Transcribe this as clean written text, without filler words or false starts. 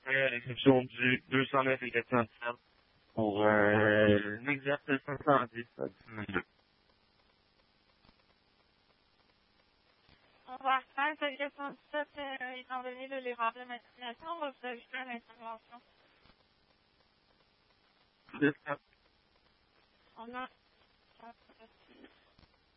fait à l'exception du 209 et 407 pour un exercice 510 à 10 minutes. On va refaire cette question 17, étant donné l'erreur de manipulation, on va vous ajouter à l'intervention. On a